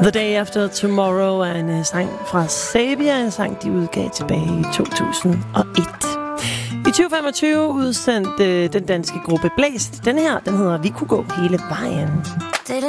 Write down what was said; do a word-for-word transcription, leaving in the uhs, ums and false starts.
The Day After Tomorrow er en uh, sang fra Sabia, en sang, de udgav tilbage i to tusind og et. I tyve femogtyve udsendte uh, den danske gruppe Blæst. Den her, den hedder Vi kunne gå hele vejen.